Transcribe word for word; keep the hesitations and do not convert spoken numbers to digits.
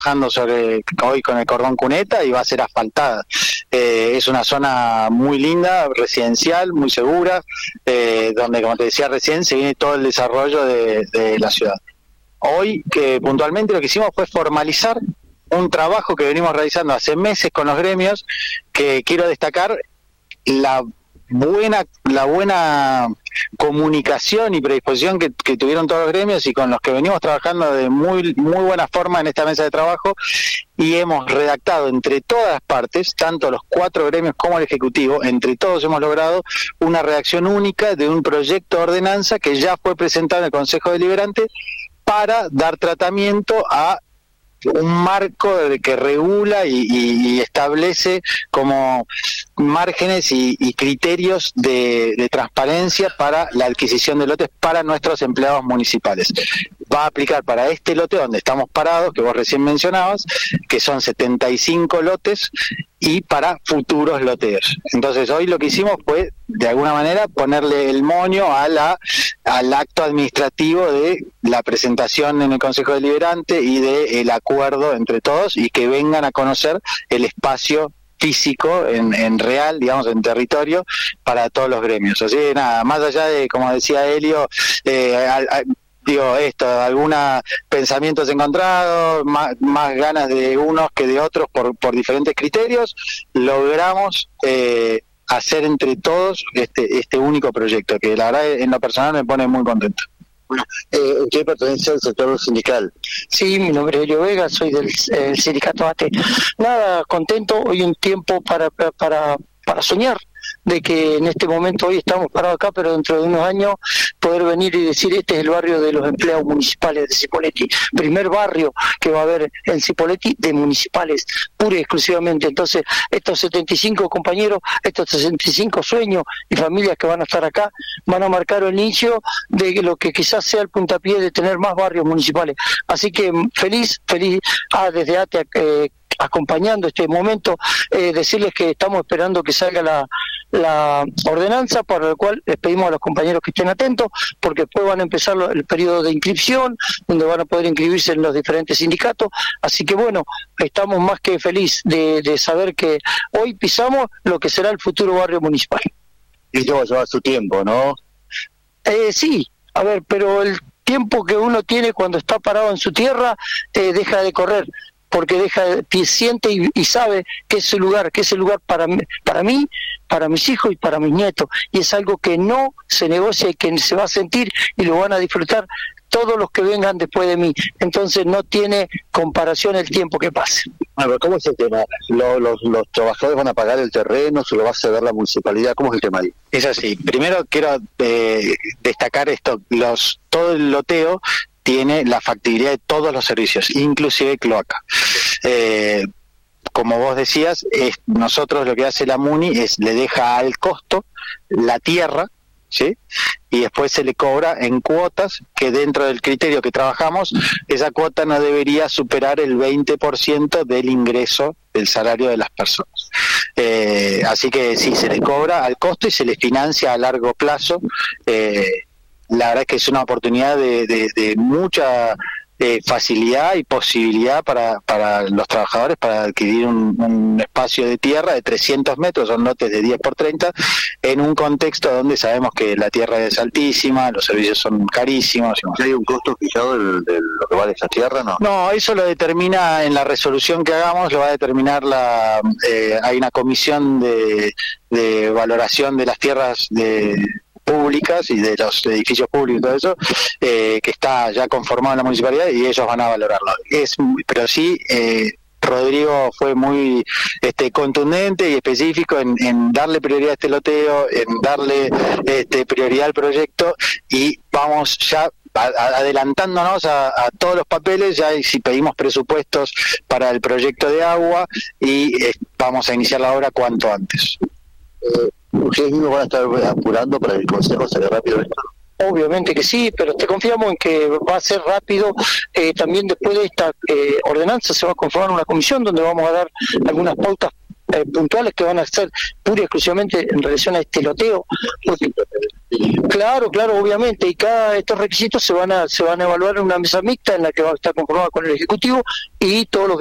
trabajando sobre hoy con el cordón cuneta y va a ser asfaltada. Eh, es una zona muy linda, residencial, muy segura, eh, donde, como te decía recién, se viene todo el desarrollo de, de la ciudad. Hoy, que puntualmente lo que hicimos fue formalizar un trabajo que venimos realizando hace meses con los gremios, que quiero destacar la buena la buena comunicación y predisposición que, que tuvieron todos los gremios y con los que venimos trabajando de muy muy buena forma en esta mesa de trabajo, y hemos redactado entre todas las partes, tanto los cuatro gremios como el Ejecutivo, entre todos hemos logrado una redacción única de un proyecto de ordenanza que ya fue presentado en el Consejo Deliberante para dar tratamiento a un marco que regula y, y, y establece como márgenes y, y criterios de, de transparencia para la adquisición de lotes para nuestros empleados municipales. Va a aplicar para este lote donde estamos parados, que vos recién mencionabas, que son setenta y cinco lotes, y para futuros loteos. Entonces hoy lo que hicimos fue, de alguna manera, ponerle el moño a la al acto administrativo de la presentación en el Consejo Deliberante y de el acuerdo entre todos, y que vengan a conocer el espacio físico en, en real, digamos, en territorio para todos los gremios. Así que nada, más allá de, como decía Helio, eh, al, al, digo esto, algunos pensamientos encontrados, más, más ganas de unos que de otros por, por diferentes criterios, logramos eh, hacer entre todos este este único proyecto, que la verdad en lo personal me pone muy contento. Bueno, eh, ¿usted pertenece al sector sindical? Sí, mi nombre es Helio Vega, soy del eh, sindicato A T E. Nada, contento, hoy un tiempo para, para, para soñar, de que en este momento hoy estamos parados acá, pero dentro de unos años poder venir y decir este es el barrio de los empleados municipales de Cipolletti, primer barrio que va a haber en Cipolletti de municipales, pura y exclusivamente. Entonces estos setenta y cinco compañeros, estos sesenta y cinco sueños y familias que van a estar acá, van a marcar el inicio de lo que quizás sea el puntapié de tener más barrios municipales. Así que feliz, feliz ah, desde A T E, eh, acompañando este momento, eh, decirles que estamos esperando que salga la, la ordenanza, para la cual les pedimos a los compañeros que estén atentos, porque después van a empezar lo, el periodo de inscripción, donde van a poder inscribirse en los diferentes sindicatos. Así que bueno, estamos más que feliz de, de saber que hoy pisamos lo que será el futuro barrio municipal. Y esto va a llevar su tiempo, ¿no? Eh, sí, a ver, pero el tiempo que uno tiene cuando está parado en su tierra eh, deja de correr, porque deja, siente y, y sabe que es su lugar, que es el lugar para mí, para mí, para mis hijos y para mis nietos, y es algo que no se negocia y que se va a sentir y lo van a disfrutar todos los que vengan después de mí. Entonces no tiene comparación el tiempo que pase. Bueno, ¿cómo es el tema? ¿Los, los, los trabajadores van a pagar el terreno? ¿Se lo va a ceder la municipalidad? ¿Cómo es el tema ahí? Es así. Primero quiero eh, destacar esto, los todo el loteo tiene la factibilidad de todos los servicios, inclusive cloaca. Eh, como vos decías, es, nosotros lo que hace la MUNI es le deja al costo la tierra, ¿sí? Y después se le cobra en cuotas, que dentro del criterio que trabajamos, esa cuota no debería superar el veinte por ciento del ingreso del salario de las personas. Eh, así que sí, se le cobra al costo y se le financia a largo plazo. Eh, la verdad es que es una oportunidad de, de, de mucha eh, facilidad y posibilidad para, para los trabajadores para adquirir un, un espacio de tierra de trescientos metros, son lotes de diez por treinta, en un contexto donde sabemos que la tierra es altísima, los servicios son carísimos. ¿Hay un costo fijado de, de lo que vale esa tierra? No, no, eso lo determina en la resolución que hagamos, lo va a determinar la... Eh, hay una comisión de, de valoración de las tierras de... públicas y de los edificios públicos y todo eso, eh, que está ya conformado en la municipalidad, y ellos van a valorarlo. Es, pero sí, eh, Rodrigo fue muy este contundente y específico en, en darle prioridad a este loteo, en darle este prioridad al proyecto, y vamos ya a, a, adelantándonos a, a todos los papeles, ya si pedimos presupuestos para el proyecto de agua, y eh, vamos a iniciar la obra cuanto antes. Eh, ¿Ustedes mismos van a estar apurando para que el Consejo salga rápido esto? Obviamente que sí, pero te confiamos en que va a ser rápido. Eh, también después de esta eh, ordenanza se va a conformar una comisión donde vamos a dar algunas pautas eh, puntuales que van a ser pura y exclusivamente en relación a este loteo. Porque Claro, claro, obviamente, y cada estos requisitos se van a se van a evaluar en una mesa mixta en la que va a estar conformada con el Ejecutivo y todos los